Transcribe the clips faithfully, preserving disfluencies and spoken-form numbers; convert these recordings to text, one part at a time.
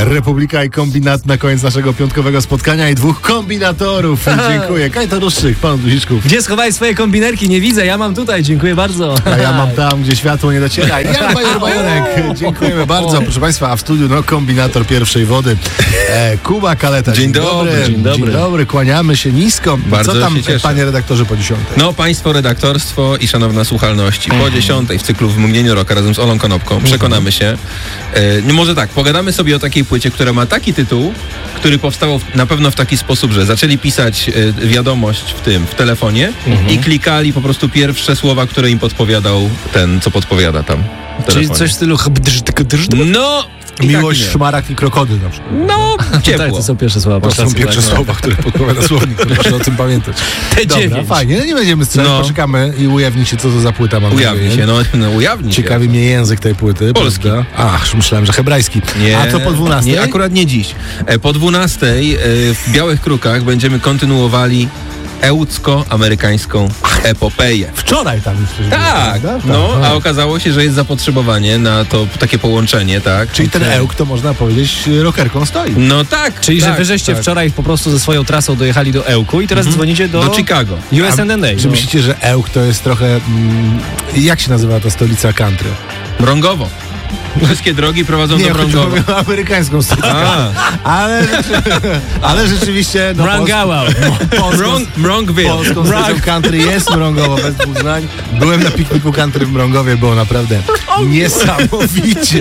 Republika i Kombinat na koniec naszego piątkowego spotkania i dwóch kombinatorów. Dziękuję. Kajto Ruszczyk, pan Guziczków. Gdzie schowałeś swoje kombinerki? Nie widzę, ja mam tutaj, dziękuję bardzo. A ja mam tam, gdzie światło nie dociera. Jan Bajor Bajorek. Dziękujemy bardzo. Proszę państwa, a w studiu no kombinator pierwszej wody. E, Kuba Kaleta. Dzień dobry. Dzień dobry. Dzień dobry, kłaniamy się nisko. Bardzo Co tam, się cieszę. panie redaktorze, po dziesiątej? No, państwo redaktorstwo i szanowna słuchalność. Po dziesiątej w cyklu W mgnieniu roka razem z Olą Konopką przekonamy się. E, no może tak, pogadamy sobie o takiej płycie, która ma taki tytuł, który powstał w, na pewno w taki sposób, że zaczęli pisać e, wiadomość w tym, w telefonie Mhm. i klikali po prostu pierwsze słowa, które im podpowiadał ten, co podpowiada tam w Czyli telefonie. coś w stylu... No! i Miłość, tak nie. szmarak i krokodyl na przykład. No, Tak, ciepło. to są pierwsze słowa. To są Klasyka, pierwsze tak. słowa, które podpowiada słownik. Proszę o tym pamiętać. Te Dobra, dziewięć. fajnie. No nie będziemy strzelać, No. poczekamy i ujawni się, co to za płyta. Mam Ujawni nadzieję. się, no, no ujawni się. Ciekawi mnie język tej płyty. Polski. Prawda? Ach, myślałem, że hebrajski. Nie, A co po dwunastej? Nie, akurat nie dziś. E, Po dwunastej e, w Białych Krukach będziemy kontynuowali ełcko-amerykańską epopeję. Wczoraj tam już coś było, Tak, prawda? no, Tak, a tak. okazało się, że jest zapotrzebowanie na to takie połączenie, tak? Czyli ten ełk to można powiedzieć rockerką stoi. No tak, Czyli, tak, że wy żeście tak. wczoraj po prostu ze swoją trasą dojechali do Ełku i teraz dzwonicie do... Do Chicago. U S A. No. Czy myślicie, że ełk to jest trochę... Mm, jak się nazywa ta stolica country? Mrągowo. Wszystkie drogi prowadzą Nie, do chodzi Mrągowa. o amerykańską stolicę. A, Ale, ale rzeczywiście... No, Mrągałał. polską- Mrąg, Mrągville. Polską stolicą country jest Mrągowo, bez dwóch zdań. Byłem na pikniku country w Mrągowie, było naprawdę niesamowicie.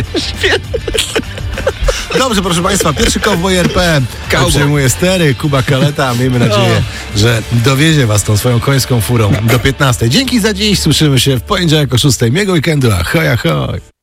Dobrze, proszę państwa, pierwszy Cowboy R P Cowboy. przejmuje stery, Kuba Kaleta, miejmy nadzieję, że dowiezie was tą swoją końską furą do piętnastej. Dzięki za dziś, słyszymy się w poniedziałek o szóstej. Miłego weekendu, ahoj, ahoj.